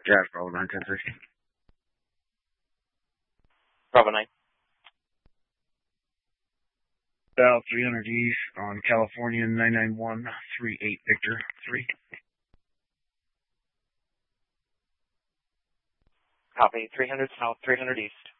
Yeah, it's Bravo 9, 10-3. Bravo 9. South 300 East on California 99138 Victor 3. Copy. 300 South, 300 East.